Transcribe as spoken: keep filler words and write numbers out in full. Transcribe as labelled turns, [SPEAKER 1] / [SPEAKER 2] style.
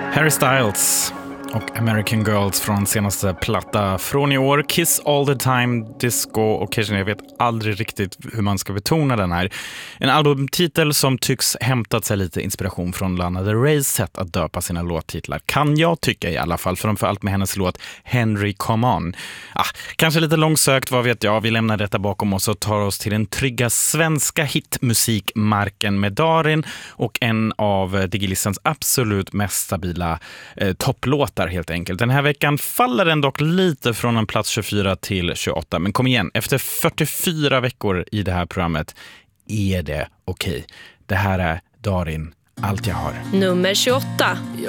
[SPEAKER 1] Harry Styles och American Girls från senaste platta från i år. Kiss All The Time, Disco Occasion. Jag vet aldrig riktigt hur man ska betona den här. En albumtitel som tycks hämtat sig lite inspiration från Lana Del Reys sätt att döpa sina låttitlar. Kan jag tycka i alla fall, framförallt med hennes låt Henry Come On. Ah, kanske lite långsökt, vad vet jag. Vi lämnar detta bakom oss och tar oss till den trygga svenska hitmusikmarken med Darin och en av Digilistans absolut mest stabila eh, topplåtar helt enkelt. Den här veckan faller den dock lite från en plats tjugofyra till tjugoåtta. Men kom igen, efter fyrtiofyra veckor i det här programmet är det okej. Det här är Darin, Allt jag har.
[SPEAKER 2] Nummer tjugoåtta.